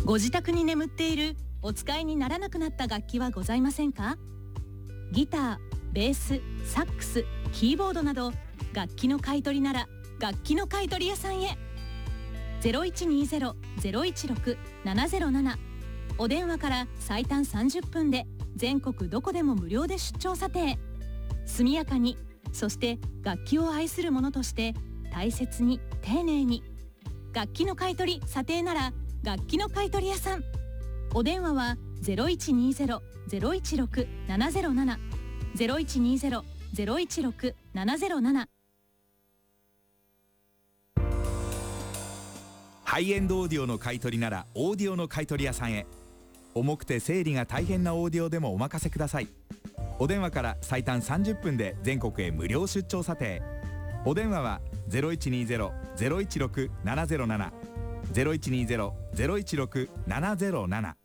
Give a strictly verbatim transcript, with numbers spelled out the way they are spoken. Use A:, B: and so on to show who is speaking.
A: ご自宅に眠っているお使いにならなくなった楽器はございませんか？ギター、ベース、サックス、キーボードなど楽器の買い取りなら楽器の買い取り屋さんへ。 ゼロいちにゼロ ゼロいちろく ななゼロなな お電話から最短さんじゅっぷんで全国どこでも無料で出張査定。速やかに、そして楽器を愛する者として大切に丁寧に。楽器の買い取り査定なら楽器の買い取り屋さん。お電話は ゼロいちにゼロ ゼロいちろく ななゼロなな ゼロいちにゼロ ゼロいちろく ななゼロなな。
B: ハイエンドオーディオの買い取りならオーディオの買い取り屋さんへ。重くて整理が大変なオーディオでもお任せください。お電話から最短さんじゅっぷんで全国へ無料出張査定。お電話は ゼロいちにゼロ ゼロいちろく ななゼロなな ゼロいちにゼロ ゼロいちろく ななゼロなな。